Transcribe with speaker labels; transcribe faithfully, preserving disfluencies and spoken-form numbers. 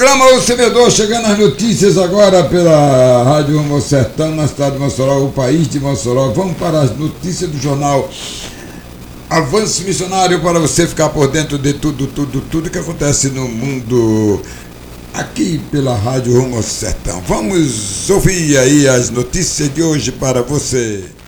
Speaker 1: Programa O Servidor, chegando as notícias agora pela Rádio Rumo ao Sertão, na cidade de Mossoró, o país de Mossoró. Vamos para as notícias do jornal Avanço Missionário, para você ficar por dentro de tudo, tudo, tudo que acontece no mundo, aqui pela Rádio Rumo ao Sertão. Vamos ouvir aí as notícias de hoje para você.